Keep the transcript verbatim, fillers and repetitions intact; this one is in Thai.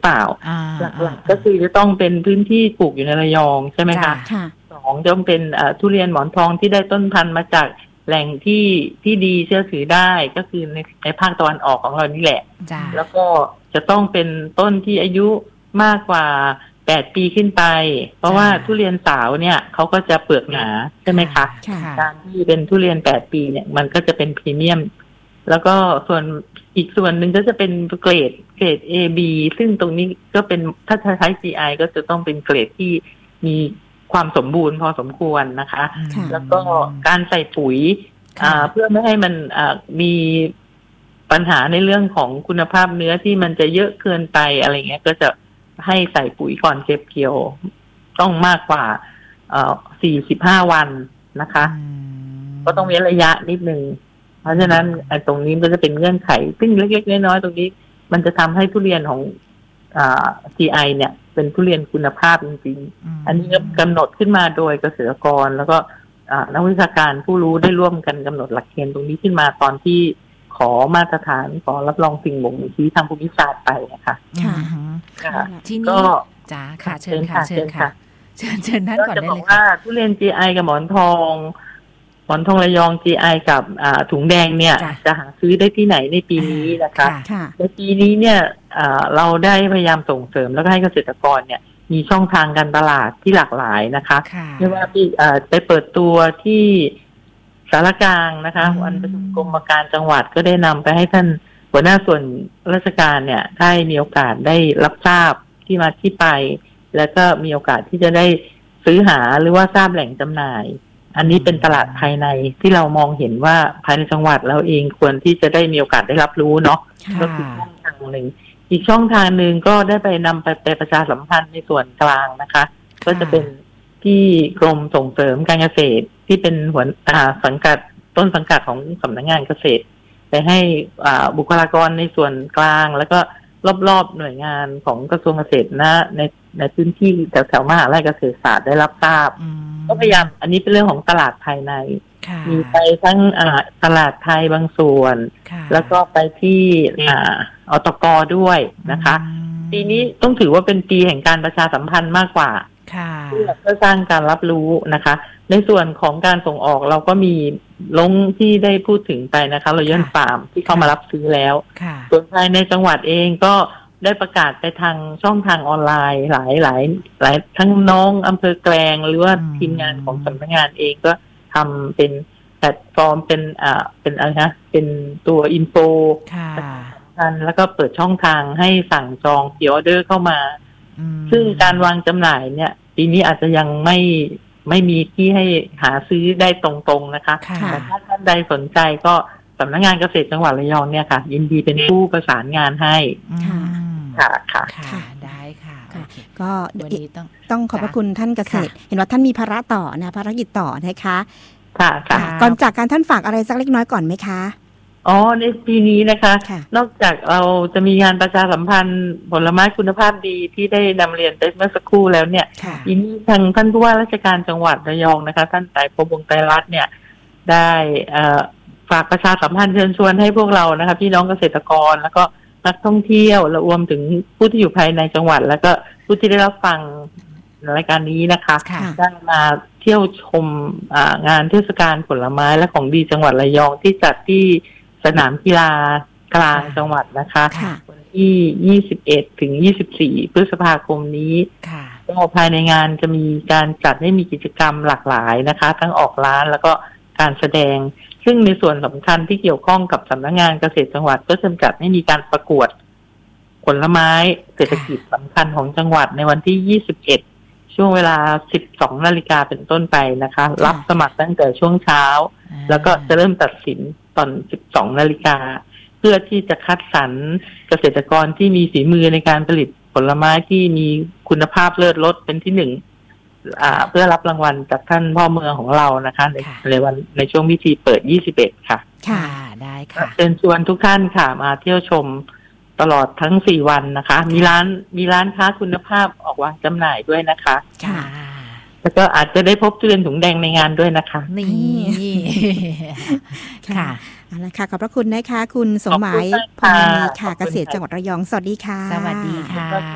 เปล่าหลักๆก็คือจะต้องเป็นพื้นที่ปลูกอยู่ในระยองใช่ไหมคะสองต้องเป็นทุเรียนหมอนทองที่ได้ต้นพันธุ์มาจากแหล่งที่ที่ดีเชื่อถือได้ก็คือในในภาคตะวันออกของเรานี่แหละแล้วก็จะต้องเป็นต้นที่อายุมากกว่าแปดปีขึ้นไปเพราะว่าทุเรียนสาวเนี่ยเขาก็จะเปลือกหนาใช่ไหมคะการที่เป็นทุเรียนแปดปีเนี่ยมันก็จะเป็นพรีเมียมแล้วก็ส่วนอีกส่วนหนึ่งก็จะเป็นเกรดเกรด A B ซึ่งตรงนี้ก็เป็นถ้าใช้ จี ไอ ก็จะต้องเป็นเกรดที่มีความสมบูรณ์พอสมควรนะคะแล้วก็การใส่ปุ๋ยเพื่อไม่ให้มันมีปัญหาในเรื่องของคุณภาพเนื้อที่มันจะเยอะเกินไปอะไรเงี้ยก็จะให้ใส่ปุ๋ยก่อนเก็บเกี่ยวต้องมากกว่าสี่สิบห้าวันนะคะก็ต้องเว้นระยะนิดนึงเพราะฉะนั้นไอ้ตรงนี้ก็จะเป็นเงื่อนไขซึ่งเล็กๆน้อยๆตรงนี้มันจะทำให้ทุเรียนของอ่า จี ไอ เนี่ยเป็นทุเรียนคุณภาพจริงๆอันนี้ก็กำหนดขึ้นมาโดยเกษตรกรแล้วก็นักวิชาการผู้รู้ได้ร่วมกันกำหนดหลักเกณฑ์ตรงนี้ขึ้นมาตอนที่ขอมาตรฐานขอรับรองสิ่งบ่งชี้ทางภูมิศาสตร์ไปนะคะค่ะทีนี้จ้าค่ะเชิญค่ะเชิญค่ะเชิญเชิญท่านก่อนได้เลยค่ะทุเรียน จี ไอ กับหมอนทองหมอนทองระยอง จี ไอ กับถุงแดงเนี่ยจะหาซื้อได้ที่ไหนในปีนี้นะคะในปีนี้เนี่ยเราได้พยายามส่งเสริมแล้วก็ให้เกษตรกรเนี่ยมีช่องทางการตลาดที่หลากหลายนะคะไม่ว่าที่ไปเปิดตัวที่สารกลางนะคะวันประชุมกรมการจังหวัดก็ได้นำไปให้ท่านหัวหน้าส่วนราชการเนี่ยได้มีโอกาสได้รับทราบที่มาที่ไปแล้วก็มีโอกาสที่จะได้ซื้อหาหรือว่าทราบแหล่งจำหน่ายอันนี้เป็นตลาดภายในที่เรามองเห็นว่าภายในจังหวัดเราเองควรที่จะได้มีโอกาสได้รับรู้เนาะก็คือช่องทางหนึ่งอีกช่องทางหนึ่งก็ได้ไปนำไปไปประชาสัมพันธ์ในส่วนกลางนะคะก็จะเป็นที่กรมส่งเสริมการเกษตรที่เป็นหัวสังกัดต้นสังกัดของสำนักงานเกษตรไปให้บุคลากรในส่วนกลางแล้วก็รอบๆหน่วยงานของกระทรวงเกษตรนะในในพื้นที่แถวๆมหาวิทยาลัยเกษตรศาสตร์ได้รับทราบก็พยายามอันนี้เป็นเรื่องของตลาดภายในมีไปทั้งตลาดไทยบางส่วนแล้วก็ไปที่อตก.ด้วยนะคะปีนี้ต้องถือว่าเป็นปีแห่งการประชาสัมพันธ์มากกว่าเพื่อสร้างการรับรู้นะคะในส่วนของการส่งออกเราก็มีลงที่ได้พูดถึงไปนะคะรอยัลฟาร์มที่เข้ามารับซื้อแล้วส่วนภายในจังหวัดเองก็ได้ประกาศไปทางช่องทางออนไลน์หลายหลายหลายทั้งน้องอำเภอแกลงหรือว่าทีมงานของสำนักงานเองก็ทำเป็นแพลตฟอร์มเป็นอ่าเป็นอะไรนะเป็นตัวอินโฟแล้วก็เปิดช่องทางให้สั่งจองพรีออเดอร์เข้ามาซึ่งการวางจำหน่ายเนี่ยปีนี้อาจจะยังไม่ไม่มีที่ให้หาซื้อได้ตรงๆนะคะแต่ถ้าท่านใดสนใจก็สำนักงานเกษตรจังหวัดระยองเนี่ยค่ะยินดีเป็นผู้ประสานงานให้ค่ะค่ะค่ะได้ค่ะก็วันนี้ต้องต้องขอบพระคุณท่านเกษตรเห็นว่าท่านมีภาระต่อนะภารกิจต่อนะคะค่ะค่ะก่อนจากการท่านฝากอะไรสักเล็กน้อยก่อนไหมคะอ๋อในปีนี้นะคะนอกจากเราจะมีงานประชาสัมพันธ์ผลไม้คุณภาพดีที่ได้นำเรียนไปเมื่อสักครู่แล้วเนี่ยปีนี้ทางท่านผู้ว่าราชการจังหวัดระยองนะคะท่านไตรภพวงศ์ไตรรัตน์เนี่ยได้ฝากประชาสัมพันธ์เชิญชวนให้พวกเรานะคะพี่น้องเกษตรกรแล้วก็นักท่องเที่ยวและรวมถึงผู้ที่อยู่ภายในจังหวัดแล้วก็ผู้ที่ได้รับฟังรายการนี้นะคะได้มาเที่ยวชมงานเทศกาลผลไม้และของดีจังหวัดระยองที่จัดที่สนามกีฬากลางจังหวัดนะคะวันที่ยี่สิบเอ็ดถึงยี่สิบสี่พฤษภาคมนี้ก็ภายในงานจะมีการจัดให้มีกิจกรรมหลากหลายนะคะทั้งออกร้านแล้วก็การแสดงซึ่งในส่วนสำคัญที่เกี่ยวข้องกับสำนักงานเกษตรจังหวัดก็จะจัดให้มีการประกวดผลไม้เศรษฐกิจสำคัญของจังหวัดในวันที่ยี่สิบเอ็ดช่วงเวลา สิบสองนาฬิกาเป็นต้นไปนะคะรับสมัครตั้งแต่ช่วงเช้าแล้วก็จะเริ่มตัดสินตอน สิบสองนาฬิกาเพื่อที่จะคัดสรรเกษตรกรที่มีฝีมือในการผลิตผลไม้ที่มีคุณภาพเลิศรสเป็นที่หนึ่งเพื่อรับรางวัลจากท่านพ่อเมืองของเรานะคะในในวันในช่วงพิธีเปิดยี่สิบเอ็ดค่ะค่ะได้ค่ะเชิญชวนทุกท่านค่ะมาเที่ยวชมตลอดทั้งสี่วันนะคะมีร้านมีร้านค้าคุณภาพออกวางจำหน่ายด้วยนะคะค่ะแล้วก็อาจจะได้พบทุเรียนถุงแดงในงานด้วยนะคะนี่ค่ะเอาละค่ะขอบพระคุณนะคะคุณสมหมายพรมณีค่ะเกษตรจังหวัดระยองสวัสดีค่ะสวัสดีค่ะ